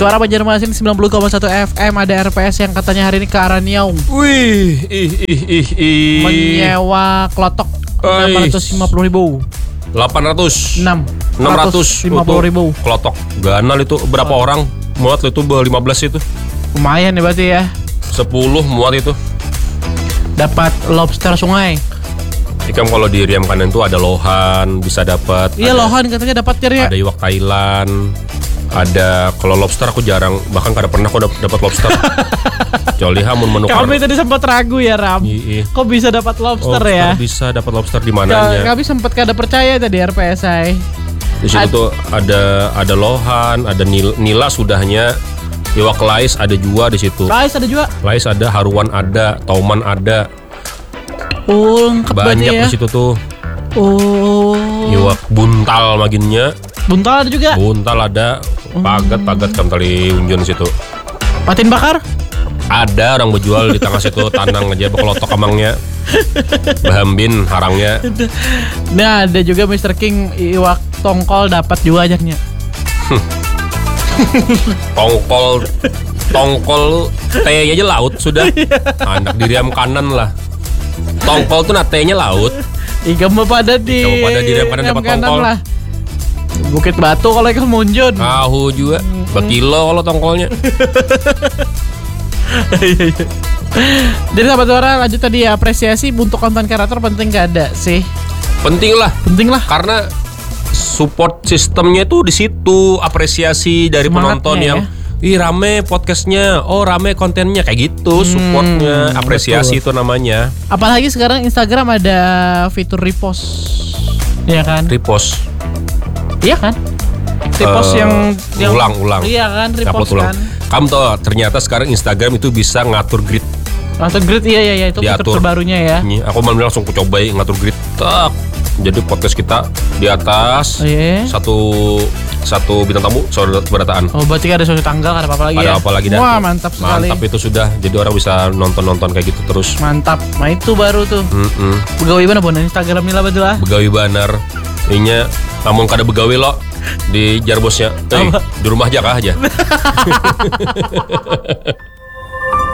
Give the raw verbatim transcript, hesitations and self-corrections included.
Suara Banjarmasin sembilan puluh koma satu F M. Ada R P S yang katanya hari ini ke arah Niau. Wih, ih, ih, ih, ih. Menyewa klotok delapan ratus lima puluh ribu. delapan ratus enam enam ratus lima puluh ribu. Klotok ganal itu berapa oh. orang? Muat itu lima belas itu. Lumayan ya berarti ya. sepuluh muat itu. Dapat lobster sungai. Ikan kalau di Riam Kanan itu ada lohan, bisa dapat. Iya, lohan katanya dapat ya. Ada iwak Thailand. Ada kalau lobster aku jarang, bahkan kada pernah aku dapat lobster. Kecuali hamun menukar. Kami tadi sempat ragu ya, Ram. Iya. Kok bisa dapat lobster, lobster ya? Bisa dapat lobster di mananya? Kami sempat kada percaya tadi R P S I. Di situ Ad- tuh ada ada lohan, ada nil, nila sudahnya. Iwak lais ada juga di situ. Lais ada juga. Lais ada, haruan ada, tauman ada. Oh, lengkap banyak ya? Di situ tuh. Oh. Iwak buntal maginnya. Buntal ada juga. Buntal ada. Pagat-pagat kam tali unjun situ. Patin bakar? Ada orang berjual di tengah situ, tanang aja bekelotok amangnya. Bahambin harangnya. Nah, ada juga mister King iwak tongkol dapat juga ajaknya. Tongkol tongkol T-nya aja laut sudah. Anak di Riam Kanan lah. Tongkol tuh nah T-nya laut. Iga mau pada di Iga mau pada di Riam Kanan dapat tongkol lah. Bukit Batu kalau ikan Munjun. Tahu juga. Berkilo kalau tongkolnya. Jadi sahabat suara, lanjut tadi ya, apresiasi untuk konten kreator penting gak ada sih? Penting lah. Penting lah. Karena support sistemnya tuh di situ, apresiasi dari semangatnya penonton yang ya? Ih rame podcastnya, oh rame kontennya, kayak gitu. hmm, supportnya, apresiasi betul. Itu namanya. Apalagi sekarang Instagram ada fitur repost, ya kan? Repost. Iya kan? Repost uh, yang, yang ulang-ulang. Iya kan, repost kan. Kamu tahu ternyata sekarang Instagram itu bisa ngatur grid. Ngatur grid, iya iya iya itu fitur terbarunya ya. Aku malah langsung ku cobain ngatur grid. Tak. Jadi podcast kita di atas. Oh, iya. Satu satu bintang tamu saudara berataan. Oh, berarti ada suatu tanggal, ada apa lagi ada ya? Ada apa lagi dah. Wah, mantap sekali. Mantap itu sudah. Jadi orang bisa nonton-nonton kayak gitu terus. Mantap. Nah, itu baru tuh. Heeh. Begawi bener bon Instagram nila betul ah. Begawi banar. Inya namun kada begawi lo di jarbosnya. Eh, di rumah aja kah aja.